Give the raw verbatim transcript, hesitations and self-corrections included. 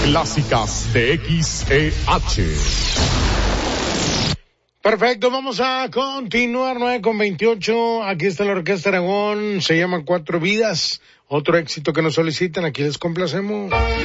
clásicas de X E H. Perfecto, vamos a continuar, nueve con veintiocho. Aquí está la Orquesta Aragón, se llama Cuatro Vidas. Otro éxito que nos solicitan, aquí les complacemos.